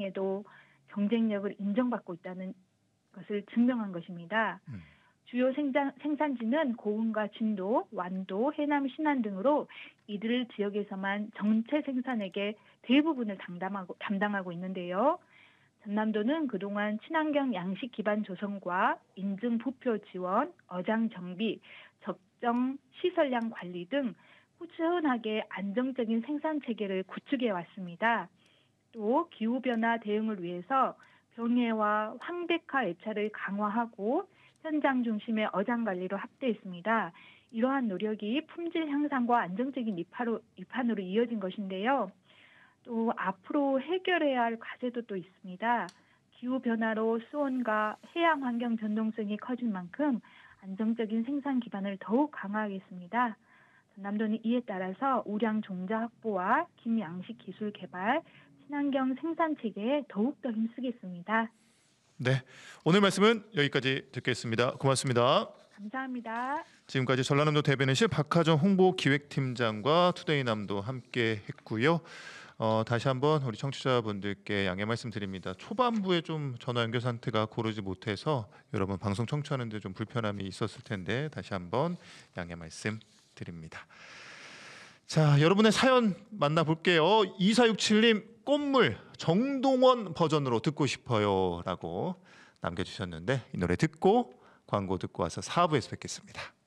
시장에도 경쟁력을 인정받고 있다는 것을 증명한 것입니다. 주요 생산지는 고흥과 진도, 완도, 해남, 신안 등으로 이들 지역에서만 전체 생산액의 대부분을 담당하고 있는데요. 전남도는 그동안 친환경 양식 기반 조성과 인증 부표 지원, 어장 정비, 적정 시설량 관리 등 꾸준하게 안정적인 생산 체계를 구축해 왔습니다. 또 기후변화 대응을 위해서 병해와 황백화 애차를 강화하고 현장 중심의 어장 관리로 확대했습니다. 이러한 노력이 품질 향상과 안정적인 입판으로 이어진 것인데요. 또 앞으로 해결해야 할 과제도 또 있습니다. 기후변화로 수온과 해양 환경 변동성이 커진 만큼 안정적인 생산 기반을 더욱 강화하겠습니다. 전남도는 이에 따라서 우량 종자 확보와 김양식 기술 개발, 친환경 생산 체계에 더욱더 힘쓰겠습니다. 네, 오늘 말씀은 여기까지 듣겠습니다. 고맙습니다. 감사합니다. 지금까지 전라남도 대변인실 박하정 홍보기획팀장과 투데이남도 함께했고요. 다시 한번 우리 청취자분들께 양해 말씀드립니다. 초반부에 좀 전화 연결 상태가 고르지 못해서 여러분 방송 청취하는 데 좀 불편함이 있었을 텐데 다시 한번 양해 말씀드립니다. 자, 여러분의 사연 만나볼게요. 2467님 꽃물 정동원 버전으로 듣고 싶어요 라고 남겨주셨는데 이 노래 듣고 광고 듣고 와서 4부에서 뵙겠습니다.